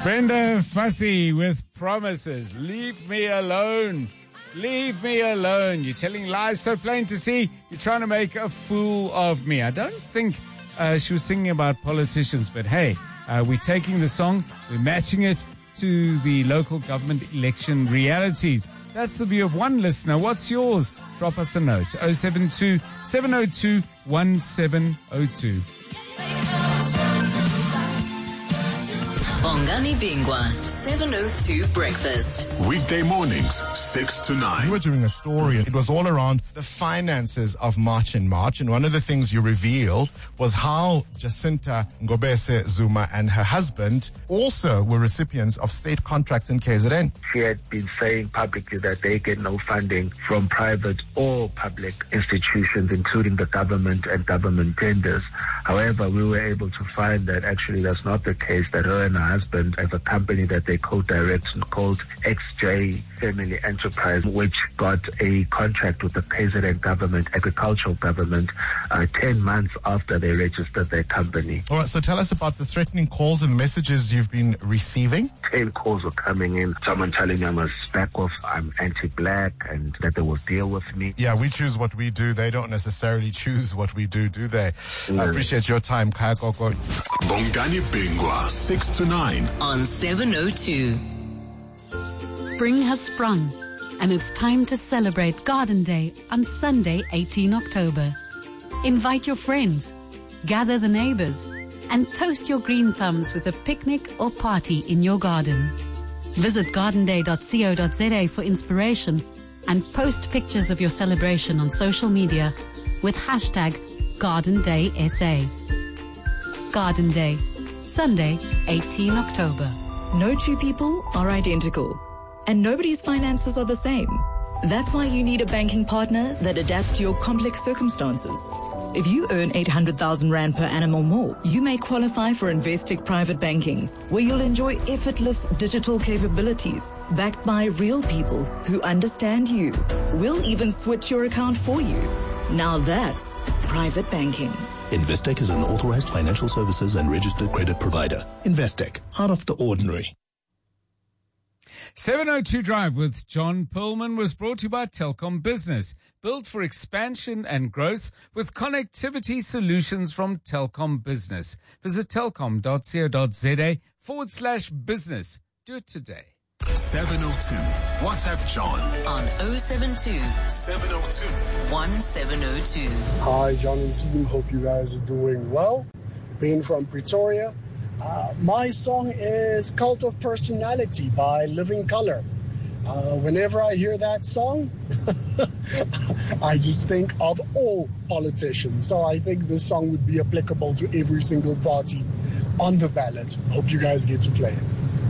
Brenda Fussy with Promises. Leave me alone. Leave me alone. You're telling lies so plain to see. You're trying to make a fool of me. I don't think she was singing about politicians, but hey, we're taking the song, we're matching it to the local government election realities. That's the view of one listener. What's yours? Drop us a note. 072 702 1702. Bongani Bingwa, 702 Breakfast. Weekday mornings, 6 to 9. You were doing a story. It was all around the finances of March in March. And one of the things you revealed was how Jacinta Ngobese Zuma and her husband also were recipients of state contracts in KZN. She had been saying publicly that they get no funding from private or public institutions, including the government and government tenders. However, we were able to find that actually that's not the case, that her and her husband have a company that they co-direct called XJ Family Enterprise, which got a contract with the KZN government, agricultural government, 10 months after they registered their company. All right, so tell us about the threatening calls and messages you've been receiving. 10 calls were coming in, someone telling me I must back off, I'm anti-black, and that they will deal with me. Yeah, we choose what we do. They don't necessarily choose what we do they? I appreciate your time, Kaya Koko. Bongani Bingwa, 6 to 9. On 702. Spring has sprung, and it's time to celebrate Garden Day on Sunday, 18 October. Invite your friends, gather the neighbors, and toast your green thumbs with a picnic or party in your garden. Visit gardenday.co.za for inspiration and post pictures of your celebration on social media with hashtag GardenDaySA. Garden Day, Sunday, 18 October. No two people are identical, and nobody's finances are the same. That's why you need a banking partner that adapts to your complex circumstances. If you earn 800,000 Rand per annum or more, you may qualify for Investec Private Banking, where you'll enjoy effortless digital capabilities backed by real people who understand you. We'll even switch your account for you. Now that's private banking. Investec is an authorized financial services and registered credit provider. Investec, out of the ordinary. 702 Drive with John Perlman was brought to you by Telkom Business, built for expansion and growth with connectivity solutions from Telkom Business. Visit telkom.co.za/business. Do it today. 702. WhatsApp John On 072 702 1702. Hi, John and team. Hope you guys are doing well. Ben from Pretoria. My song is Cult of Personality by Living Colour. Whenever I hear that song, I just think of all politicians. So I think this song would be applicable to every single party on the ballot. Hope you guys get to play it.